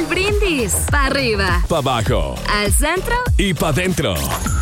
El brindis. Pa' arriba. Pa' abajo. Al centro. Y pa' dentro.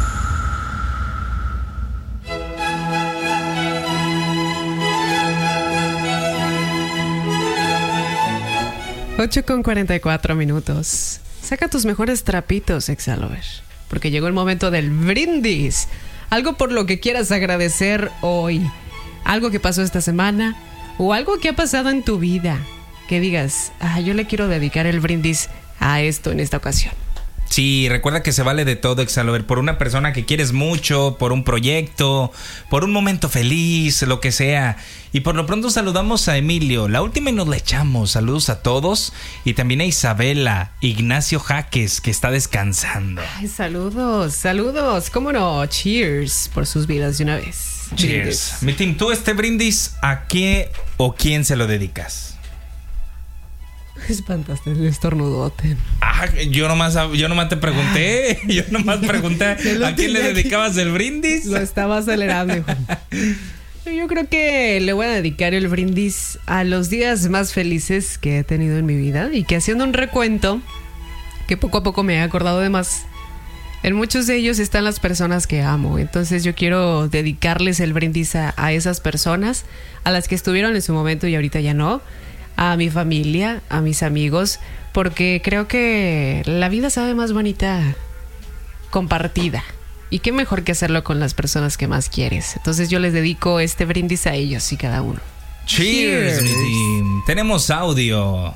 Ocho con 44 minutos. Saca tus mejores trapitos, Exalover, porque llegó el momento del brindis. Algo por lo que quieras agradecer hoy. Algo que pasó esta semana o algo que ha pasado en tu vida. Que digas, yo le quiero dedicar el brindis a esto en esta ocasión. Sí, recuerda que se vale de todo, Exalover. Por una persona que quieres mucho, por un proyecto, por un momento feliz, lo que sea. Y por lo pronto saludamos a Emilio. La última y nos la echamos. Saludos a todos. Y también a Isabela, Ignacio Jaques, que está descansando. Ay, saludos, saludos. ¿Cómo no? Cheers por sus vidas de una vez. Cheers. Brindis. Mi team, ¿tú este brindis a qué o quién se lo dedicas? Espantaste el estornudote. Yo nomás te pregunté. Yo nomás pregunté a quién le dedicabas el brindis. Lo estaba acelerando, hijo. Yo creo que le voy a dedicar el brindis a los días más felices que he tenido en mi vida. Y que haciendo un recuento, que poco a poco me he acordado de más, en muchos de ellos están las personas que amo. Entonces yo quiero dedicarles el brindis a esas personas, a las que estuvieron en su momento y ahorita ya no, a mi familia, a mis amigos, porque creo que la vida sabe más bonita compartida. Y qué mejor que hacerlo con las personas que más quieres. Entonces yo les dedico este brindis a ellos y cada uno. Cheers, mi team. Tenemos audio.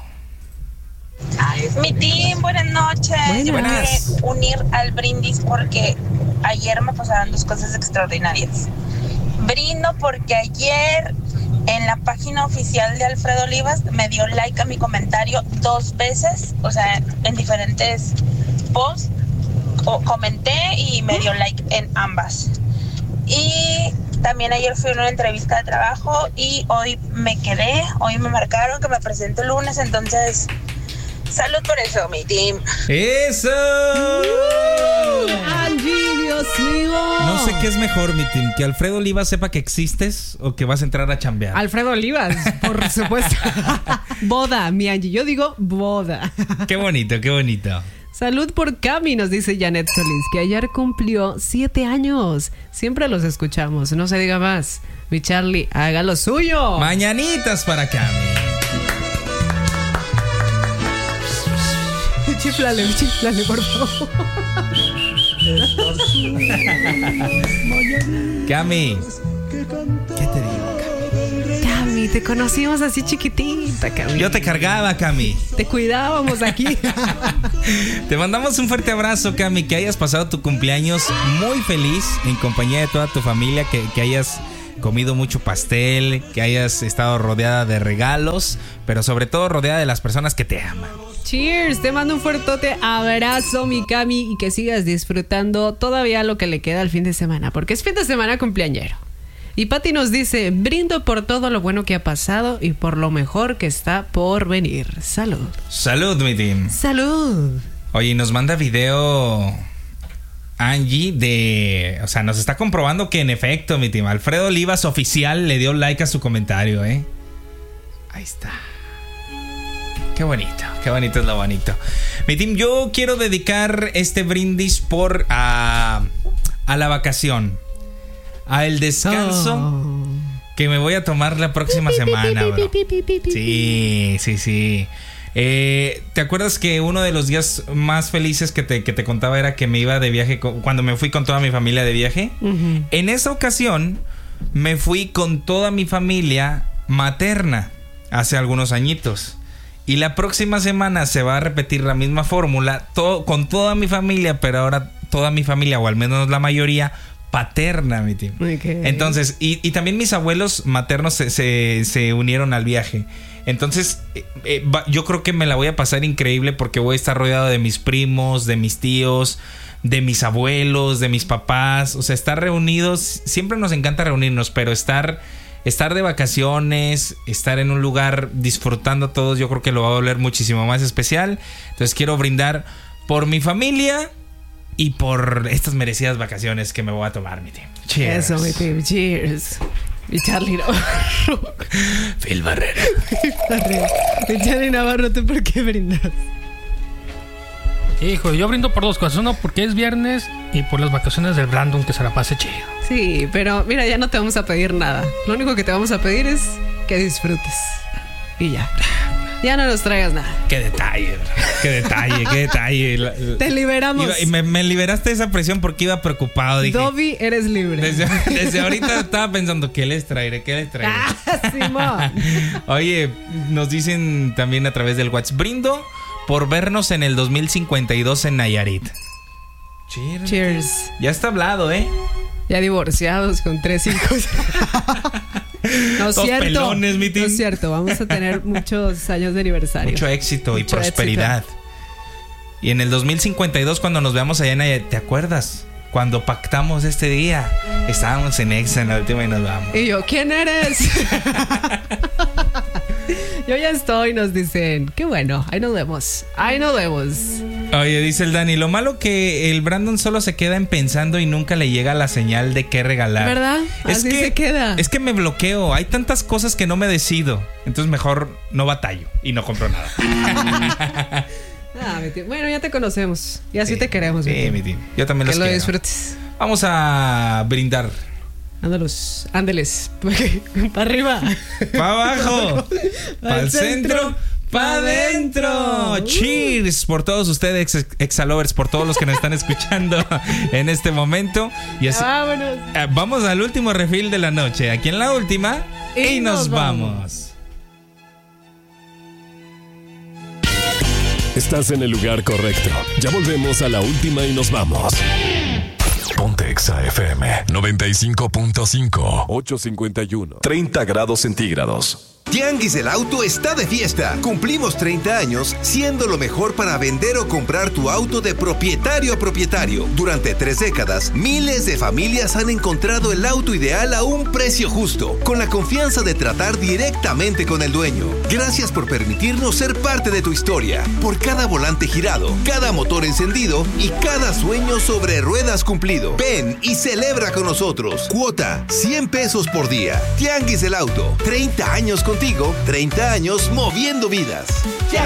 Mi team, buenas noches. Yo me quiero unir al brindis porque ayer me pasaron dos cosas extraordinarias. Brindo porque ayer en la página oficial de Alfredo Olivas me dio like a mi comentario 2 veces, o sea, en diferentes posts, comenté y me dio like en ambas. Y también ayer fui a una entrevista de trabajo y hoy me marcaron que me presento el lunes, entonces salud por eso, mi team. ¡Eso! ¡Angie, Dios mío! No sé qué es mejor, mi team, que Alfredo Olivas sepa que existes o que vas a entrar a chambear. Alfredo Olivas, por supuesto. Boda, mi Angie. Yo digo boda. Qué bonito, qué bonito. Salud por Cami, nos dice Janet Solís, que ayer cumplió 7 años. Siempre los escuchamos, no se diga más. Mi Charlie, haga lo suyo. Mañanitas para Cami. Chiflale, por favor. Cami, ¿qué te digo, Cami? Cami, te conocimos así chiquitita, Cami. Yo te cargaba, Cami. Te cuidábamos aquí. Te mandamos un fuerte abrazo, Cami. Que hayas pasado tu cumpleaños muy feliz en compañía de toda tu familia. Que hayas comido mucho pastel, que hayas estado rodeada de regalos, pero sobre todo rodeada de las personas que te aman. Cheers, te mando un fuertote abrazo, mi Cami, y que sigas disfrutando todavía lo que le queda al fin de semana, porque es fin de semana cumpleañero. Y Pati nos dice, brindo por todo lo bueno que ha pasado y por lo mejor que está por venir. Salud. Salud, mi team. Salud. Oye, nos manda video Angie o sea, nos está comprobando que en efecto, mi team, Alfredo Olivas oficial le dio like a su comentario, Ahí está. Qué bonito es lo bonito. Mi team, yo quiero dedicar este brindis a la vacación, al descanso que me voy a tomar la próxima semana, bro. Sí. ¿Te acuerdas que uno de los días más felices que te contaba era que me iba de viaje cuando me fui con toda mi familia de viaje? Uh-huh. En esa ocasión me fui con toda mi familia materna hace algunos añitos. Y la próxima semana se va a repetir la misma fórmula con toda mi familia, pero ahora toda mi familia, o al menos la mayoría, paterna, mi team. Okay. Entonces, y también mis abuelos maternos se unieron al viaje. Entonces, yo creo que me la voy a pasar increíble porque voy a estar rodeado de mis primos, de mis tíos, de mis abuelos, de mis papás. O sea, estar reunidos, siempre nos encanta reunirnos, pero estar de vacaciones, estar en un lugar disfrutando todos, yo creo que lo va a volver muchísimo más especial. Entonces quiero brindar por mi familia y por estas merecidas vacaciones que me voy a tomar, mi team. Cheers. Eso, mi team, cheers. Y Charlie Phil Barrera. Y Charlie Navarro, ¿tú por qué brindas? Hijo, yo brindo por dos cosas. Uno, porque es viernes, y por las vacaciones del Brandon, que se la pase chido. Sí, pero mira, ya no te vamos a pedir nada. Lo único que te vamos a pedir es que disfrutes. Y ya. Ya no nos traigas nada. Qué detalle, bro. Qué detalle. Te liberamos. Y me liberaste de esa presión porque iba preocupado. Dije, Dobby, eres libre. Desde ahorita estaba pensando, ¿qué les traeré? Simón. Oye, nos dicen también a través del WhatsApp: brindo por vernos en el 2052 en Nayarit. Cheers. Ya está hablado, ¿eh? Ya divorciados con 3 hijos. No es cierto. Pelones, mi team. No es cierto. Vamos a tener muchos años de aniversario. Mucho éxito y prosperidad. Éxito. Y en el 2052, cuando nos veamos allá en Nayarit, ¿te acuerdas? Cuando pactamos este día, estábamos en Exa en la última y nos vamos. Y yo, ¿quién eres? Yo ya estoy, nos dicen. Qué bueno, ahí nos vemos. Oye, dice el Dani, lo malo que el Brandon solo se queda en pensando y nunca le llega la señal de qué regalar. ¿Verdad? Así se queda. Es que me bloqueo, hay tantas cosas que no me decido. Entonces mejor no batallo y no compro nada. Bueno, ya te conocemos. Y así te queremos. Mi tío. Yo también los quiero. Que lo disfrutes. Vamos a brindar. Ándeles. Para arriba. Para abajo. Para el centro. ¡Pa' adentro! Cheers por todos ustedes, Exalovers, por todos los que nos están escuchando en este momento. Y así, vámonos. Vamos al último refill de la noche. Aquí en la última. Y nos vamos. Estás en el lugar correcto. Ya volvemos a la última y nos vamos. Ponte Exa FM 95.5 851 30 grados centígrados. Tianguis del Auto está de fiesta. Cumplimos 30 años siendo lo mejor para vender o comprar tu auto de propietario a propietario. Durante 3 décadas, miles de familias han encontrado el auto ideal a un precio justo, con la confianza de tratar directamente con el dueño. Gracias por permitirnos ser parte de tu historia. Por cada volante girado, cada motor encendido y cada sueño sobre ruedas cumplido. Ven y celebra con nosotros. Cuota, 100 pesos por día. Tianguis del Auto, 30 años contigo, 30 años moviendo vidas.